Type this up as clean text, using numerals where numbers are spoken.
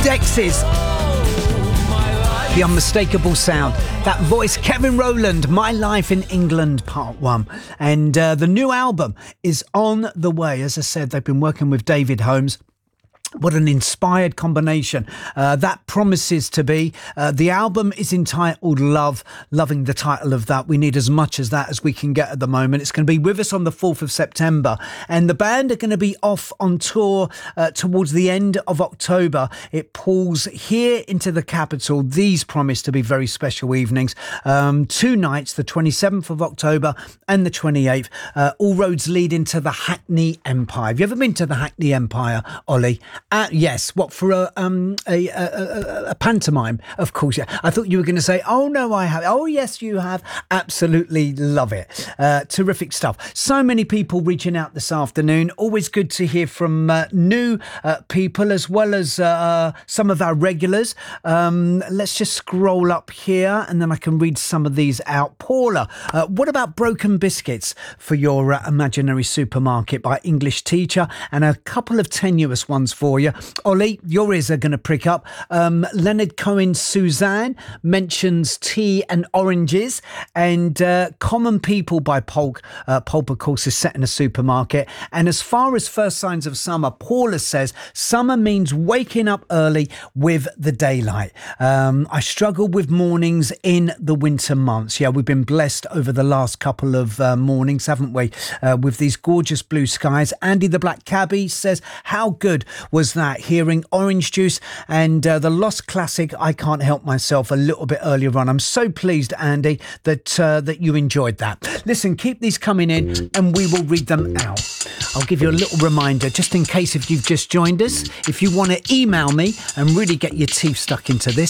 Dexys. The unmistakable sound. That voice, Kevin Rowland, My Life in England, Part 1. And the new album is on the way. As I said, they've been working with David Holmes. What an inspired combination that promises to be. The album is entitled Love. Loving the title of that. We need as much as that as we can get at the moment. It's going to be with us on the 4th of September. And the band are going to be off on tour towards the end of October. It pulls here into the capital. These promise to be very special evenings. 2 nights, the 27th of October and the 28th. All roads lead into the Hackney Empire. Have you ever been to the Hackney Empire, Ollie? Yes. What, for a pantomime? Of course, yeah. I thought you were going to say, oh, no, I have. Oh, yes, you have. Absolutely love it. Terrific stuff. So many people reaching out this afternoon. Always good to hear from new people as well as some of our regulars. Let's just scroll up here and then I can read some of these out. Paula, what about Broken Biscuits for your imaginary supermarket by English Teacher, and a couple of tenuous ones for you. Ollie, your ears are going to prick up. Leonard Cohen Suzanne mentions tea and oranges, and Common People by Pulp. Pulp, of course, is set in a supermarket. And as far as first signs of summer, Paula says summer means waking up early with the daylight. I struggle with mornings in the winter months. Yeah, we've been blessed over the last couple of mornings, haven't we? With these gorgeous blue skies. Andy the Black Cabbie says, how good was that, hearing Orange Juice and the Lost classic I Can't Help Myself a little bit earlier on. I'm so pleased, Andy, that you enjoyed that. Listen, keep these coming in and we will read them out. I'll give you a little reminder, just in case if you've just joined us, if you want to email me and really get your teeth stuck into this,